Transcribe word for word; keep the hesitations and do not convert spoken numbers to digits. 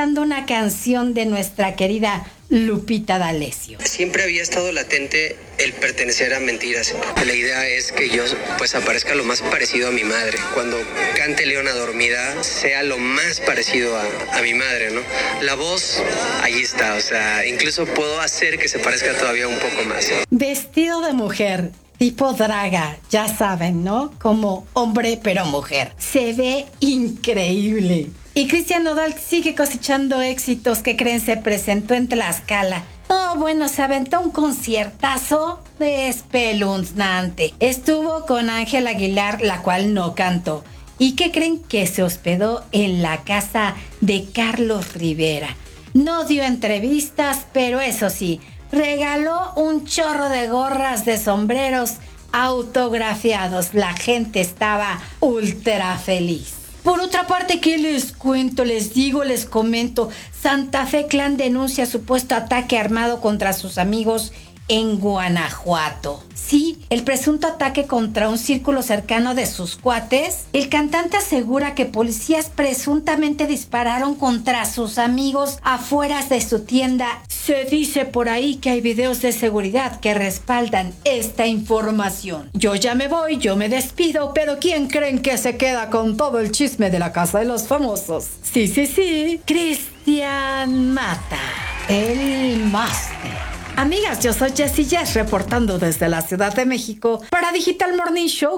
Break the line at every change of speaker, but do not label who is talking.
escuchando una canción de nuestra querida Lupita D'Alessio.
Siempre había estado latente el pertenecer a Mentiras. La idea es que yo pues aparezca lo más parecido a mi madre. Cuando cante Leona Dormida, sea lo más parecido a, a mi madre, ¿no? La voz, ahí está, o sea, incluso puedo hacer que se parezca todavía un poco más.
Vestido de mujer, tipo draga, ya saben, ¿no? Como hombre pero mujer. Se ve increíble. Y Cristian Nodal sigue cosechando éxitos. Que creen? Se presentó en Tlaxcala. Oh, bueno, se aventó un conciertazo de espeluznante. Estuvo con Ángela Aguilar, la cual no cantó. ¿Y qué creen? Que se hospedó en la casa de Carlos Rivera. No dio entrevistas, pero eso sí, regaló un chorro de gorras, de sombreros autografiados. La gente estaba ultra feliz. Por otra parte, ¿qué les cuento? Les digo, les comento. Santa Fe Clan denuncia supuesto ataque armado contra sus amigos en Guanajuato. Sí, el presunto ataque contra un círculo cercano de sus cuates. El cantante asegura que policías presuntamente dispararon contra sus amigos afuera de su tienda. Se dice por ahí que hay videos de seguridad que respaldan esta información. Yo ya me voy, yo me despido, pero ¿quién creen que se queda con todo el chisme de la Casa de los Famosos? Sí, sí, sí, Cristian Mata, el máster. Amigas, yo soy Jessie Jess reportando desde la Ciudad de México para Digital Morning Show.